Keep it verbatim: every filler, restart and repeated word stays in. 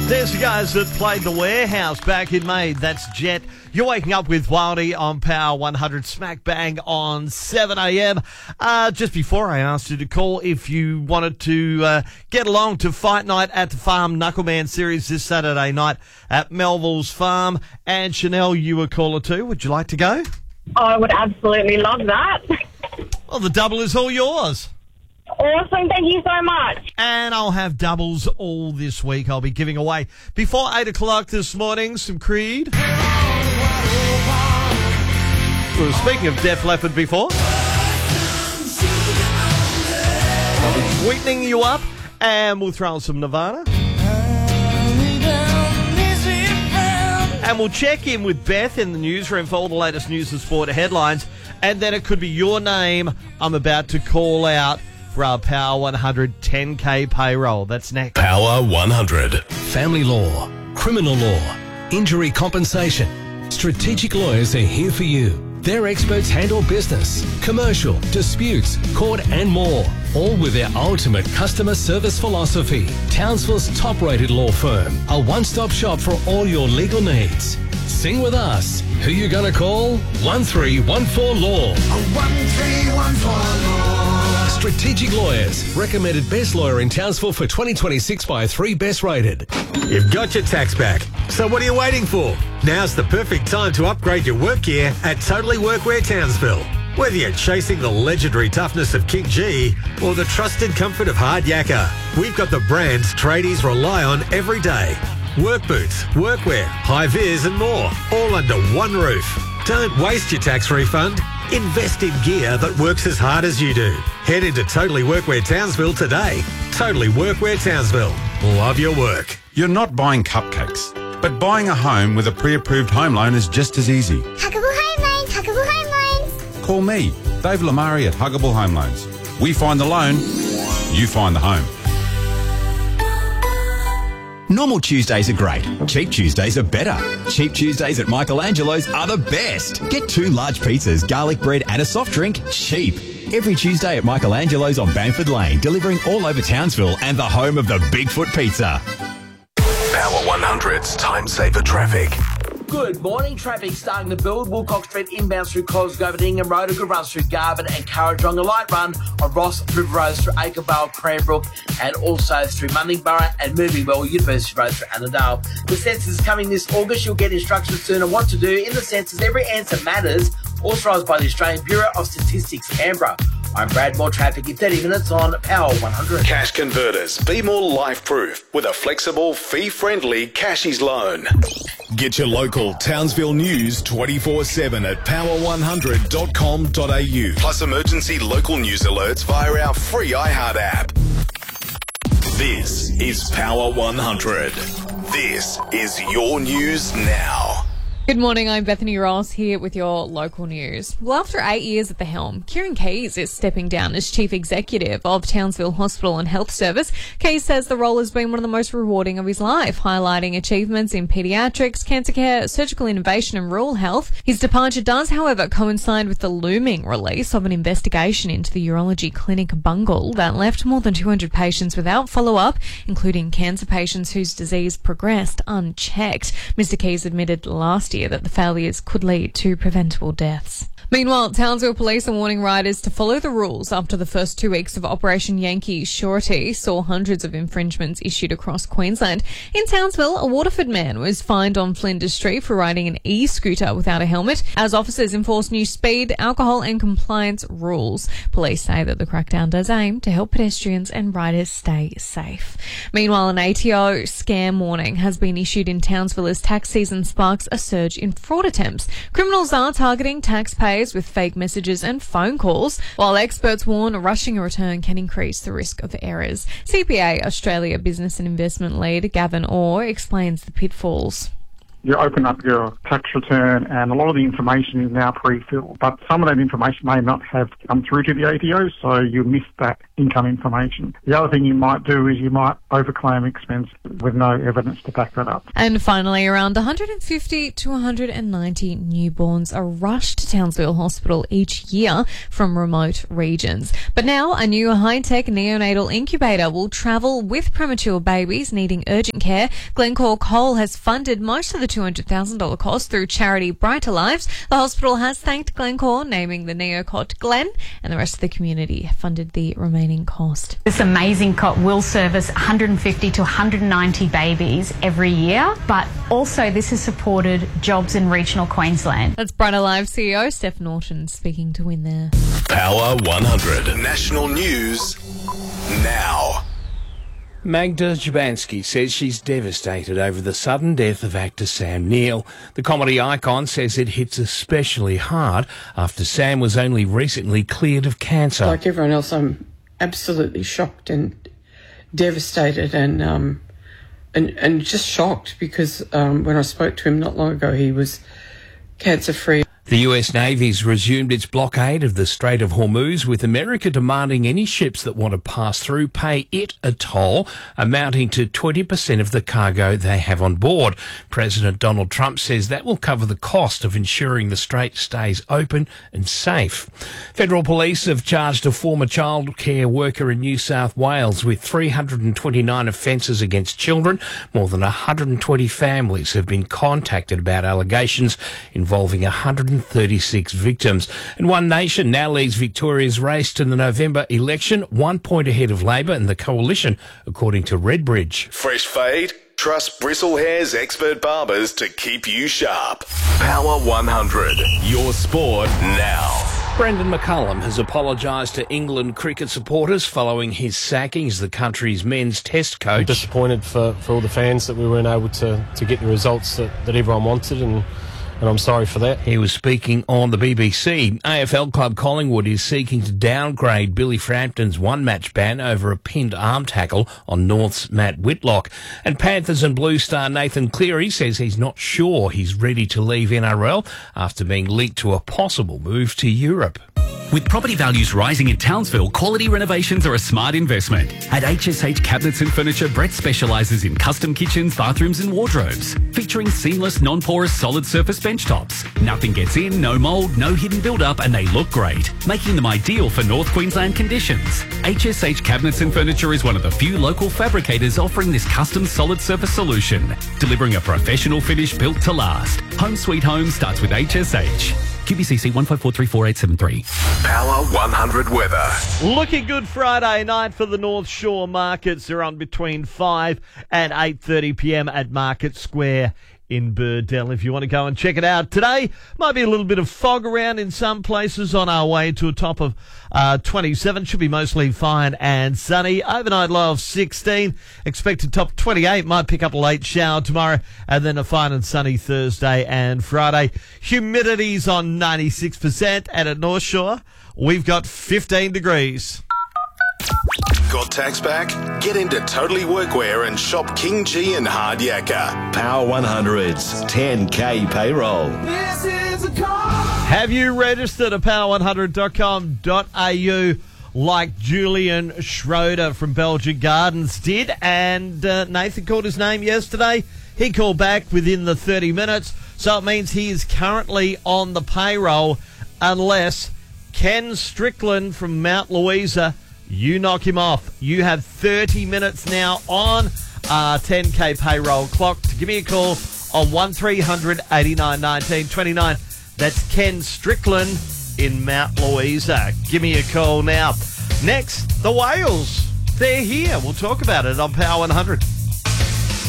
There's the guys that played The Warehouse back in May. That's Jet. You're waking up with Wildy on Power one hundred, smack bang on seven a.m. Uh, just before I asked you to call if you wanted to uh, get along to Fight Night at the Farm Knuckleman Series this Saturday night at Melville's Farm. And Chanel, you were caller too. Would you like to go? I would absolutely love that. Well, the double is all yours. Awesome, thank you so much. And I'll have doubles all this week. I'll be giving away before eight o'clock this morning some Creed. We were speaking of Def Leppard before. I'll be sweetening you up, and we'll throw in some Nirvana. And we'll check in with Beth in the newsroom for all the latest news and sport headlines. And then it could be your name I'm about to call out for our Power one hundred ten K payroll. That's next. Power one hundred. Family law, criminal law, injury compensation. Strategic lawyers are here for you. Their experts handle business, commercial, disputes, court and more. All with their ultimate customer service philosophy. Townsville's top-rated law firm. A one-stop shop for all your legal needs. Sing with us. Who you gonna call? one three one four law. one three one four law. Strategic Lawyers, recommended best lawyer in Townsville for twenty twenty-six by three best rated. You've got your tax back, so what are you waiting for? Now's the perfect time to upgrade your work gear at Totally Workwear Townsville. Whether you're chasing the legendary toughness of King G or the trusted comfort of Hard Yakka, we've got the brands tradies rely on every day. Work boots, workwear, high-vis and more, all under one roof. Don't waste your tax refund. Invest in gear that works as hard as you do. Head into Totally Workwear Townsville today. Totally Workwear Townsville. Love your work. You're not buying cupcakes, but buying a home with a pre-approved home loan is just as easy. Huggable Home Loans, Huggable Home Loans. Call me, Dave Lamari at Huggable Home Loans. We find the loan, you find the home. Normal Tuesdays are great. Cheap Tuesdays are better. Cheap Tuesdays at Michelangelo's are the best. Get two large pizzas, garlic bread and a soft drink cheap. Every Tuesday at Michelangelo's on Bamford Lane, delivering all over Townsville and the home of the Bigfoot Pizza. Power one hundred's time saver traffic. Good morning. Traffic starting to build. Woolcock Street inbound through Cosgrove and Ingham Road. A good run through Garvin and Currajong. A light run on Ross River Road through Acrevale, Cranbrook, and also through Mundingburra and moving well University Road through Annandale. The census is coming this August. You'll get instructions soon on what to do in the census. Every answer matters. Authorised by the Australian Bureau of Statistics, Canberra. I'm Brad. More traffic in thirty minutes on Power one hundred. Cash Converters. Be more life-proof with a flexible, fee-friendly Cashies loan. Get your local Townsville news twenty-four seven at power one hundred dot com dot a u. Plus emergency local news alerts via our free iHeart app. This is Power one hundred. This is your news now. Good morning, I'm Bethany Ross here with your local news. Well, after eight years at the helm, Kieran Keys is stepping down as Chief Executive of Townsville Hospital and Health Service. Keys says the role has been one of the most rewarding of his life, highlighting achievements in paediatrics, cancer care, surgical innovation and rural health. His departure does, however, coincide with the looming release of an investigation into the urology clinic bungle that left more than two hundred patients without follow-up, including cancer patients whose disease progressed unchecked. Mister Keys admitted last year that the failures could lead to preventable deaths. Meanwhile, Townsville police are warning riders to follow the rules after the first two weeks of Operation Yankee Surety saw hundreds of infringements issued across Queensland. In Townsville, a Waterford man was fined on Flinders Street for riding an e-scooter without a helmet as officers enforce new speed, alcohol and compliance rules. Police say that the crackdown does aim to help pedestrians and riders stay safe. Meanwhile, an A T O scam warning has been issued in Townsville as tax season sparks a surge in fraud attempts. Criminals are targeting taxpayers with fake messages and phone calls, while experts warn rushing a return can increase the risk of errors. C P A Australia Business and Investment Lead Gavin Orr explains the pitfalls. You open up your tax return and a lot of the information is now pre-filled, but some of that information may not have come through to the A T O, so you miss that income information. The other thing you might do is you might overclaim expense with no evidence to back that up. And finally, around one hundred fifty to one hundred ninety newborns are rushed to Townsville Hospital each year from remote regions. But now a new high-tech neonatal incubator will travel with premature babies needing urgent care. Glencore Coal has funded most of the two hundred thousand dollars cost through charity Brighter Lives. The hospital has thanked Glencore, naming the neocot Glenn, and the rest of the community funded the remaining cost. This amazing cot will service one hundred fifty to one hundred ninety babies every year, but also this has supported jobs in regional Queensland. That's Brighter Lives C E O Steph Norton speaking to Win There. Power one hundred. National news now. Magda Jabansky says she's devastated over the sudden death of actor Sam Neill. The comedy icon says it hits especially hard after Sam was only recently cleared of cancer. Like everyone else, I'm absolutely shocked and devastated and um, and, and just shocked because um, when I spoke to him not long ago, he was cancer-free. The U S Navy's resumed its blockade of the Strait of Hormuz, with America demanding any ships that want to pass through pay it a toll amounting to twenty percent of the cargo they have on board. President Donald Trump says that will cover the cost of ensuring the strait stays open and safe. Federal police have charged a former childcare worker in New South Wales with three hundred twenty-nine offences against children. More than one hundred twenty families have been contacted about allegations involving one hundred thirty-six victims. And One Nation now leads Victoria's race to the November election, one point ahead of Labor and the Coalition, according to Redbridge. Fresh fade? Trust Bristlehair's expert barbers to keep you sharp. Power one hundred. Your sport now. Brendan McCullum has apologised to England cricket supporters following his sacking as the country's men's test coach. I'm disappointed for, for all the fans that we weren't able to, to get the results that, that everyone wanted, and And I'm sorry for that. He was speaking on the B B C. A F L club Collingwood is seeking to downgrade Billy Frampton's one-match ban over a pinned arm tackle on North's Matt Whitlock. And Panthers and Blue star Nathan Cleary says he's not sure he's ready to leave N R L after being linked to a possible move to Europe. With property values rising in Townsville, quality renovations are a smart investment. At H S H Cabinets and Furniture, Brett specialises in custom kitchens, bathrooms and wardrobes, featuring seamless, non-porous, solid surface bench tops. Nothing gets in, no mould, no hidden build-up, and they look great, making them ideal for North Queensland conditions. H S H Cabinets and Furniture is one of the few local fabricators offering this custom solid surface solution, delivering a professional finish built to last. Home Sweet Home starts with H S H. Q B C C one five four three four eight seven three. Power one hundred weather. Looking good Friday night for the North Shore markets. They're on between five and eight thirty p.m. at Market Square in Birdell. If you want to go and check it out today, might be a little bit of fog around in some places on our way to a top of uh, twenty-seven. Should be mostly fine and sunny. Overnight low of sixteen. Expected top twenty-eight. Might pick up a late shower tomorrow, and then a fine and sunny Thursday and Friday. Humidity's on ninety-six percent, and at North Shore we've got fifteen degrees. Got tax back? Get into Totally Workwear and shop King G and Hard Yakka. Power one hundred's ten K payroll. This is a call. Have you registered at power one hundred dot com dot a u like Julian Schroeder from Belgian Gardens did? And uh, Nathan called his name yesterday. He called back within the thirty minutes. So it means he is currently on the payroll unless Ken Strickland from Mount Louisa, you knock him off. You have thirty minutes now on our ten K payroll clock to give me a call on one three hundred eighty-nine nineteen twenty-nine. That's Ken Strickland in Mount Louisa. Give me a call now. Next, the Whales. They're here. We'll talk about it on Power one hundred.